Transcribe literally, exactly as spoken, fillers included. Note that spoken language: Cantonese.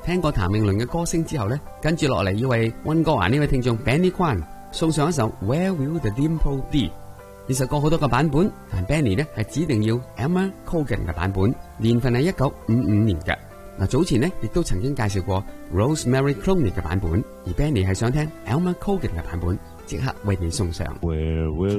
聽過譚詠麟嘅歌聲之後呢，跟住落嚟要為溫哥華呢位聽眾 Benny Kwan 送上一首 Where Will the Dimple Be。呢首歌好多個版本，但 Benny 呢係指定要 Elmer Cogan 嘅版本，年份係一九五五年嘅。嗱，早前呢亦都曾經介紹過 Rosemary Clooney 嘅版本，而 Benny 係想聽 Elmer Cogan 嘅版本，即刻為你送上。 Where will